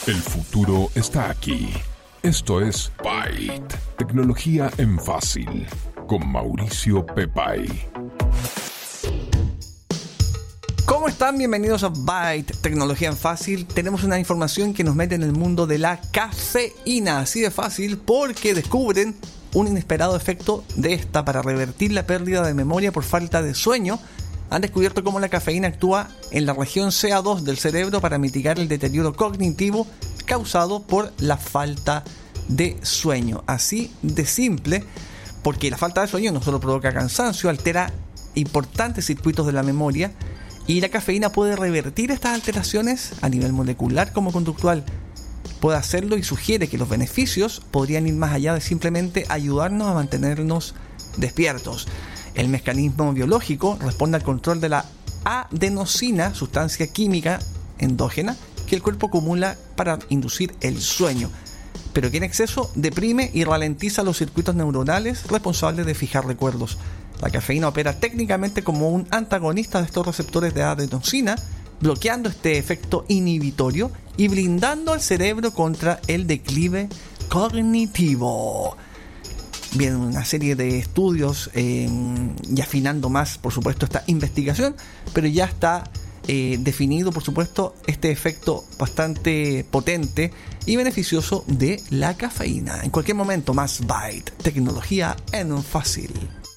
El futuro está aquí. Esto es Byte, tecnología en fácil, con Mauricio Pepay. ¿Cómo están? Bienvenidos a Byte, tecnología en fácil. Tenemos una información que nos mete en el mundo de la cafeína, así de fácil, porque descubren un inesperado efecto de esta para revertir la pérdida de memoria por falta de sueño. Han descubierto cómo la cafeína actúa en la región CA2 del cerebro para mitigar el deterioro cognitivo causado por la falta de sueño. Así de simple, porque la falta de sueño no solo provoca cansancio, altera importantes circuitos de la memoria, y la cafeína puede revertir estas alteraciones a nivel molecular como conductual. Puede hacerlo y sugiere que los beneficios podrían ir más allá de simplemente ayudarnos a mantenernos despiertos. El mecanismo biológico responde al control de la adenosina, sustancia química endógena que el cuerpo acumula para inducir el sueño, pero que en exceso deprime y ralentiza los circuitos neuronales responsables de fijar recuerdos. La cafeína opera técnicamente como un antagonista de estos receptores de adenosina, bloqueando este efecto inhibitorio y blindando al cerebro contra el declive cognitivo. Viene una serie de estudios y afinando más, por supuesto, esta investigación, pero ya está definido, por supuesto, este efecto bastante potente y beneficioso de la cafeína. En cualquier momento, más Byte, tecnología en fácil.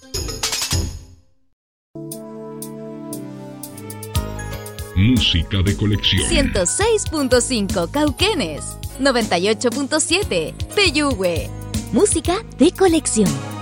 Música de colección. 106.5 Cauquenes, 98.7 Peyúgue. Música de colección.